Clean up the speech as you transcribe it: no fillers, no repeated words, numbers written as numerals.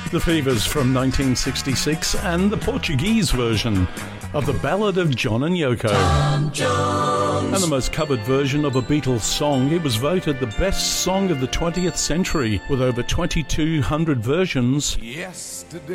The Fevers from 1966 and the Portuguese version of the Ballad of John and Yoko. And the most covered version of a Beatles song. It was voted the best song of the 20th century with over 2,200 versions. Yesterday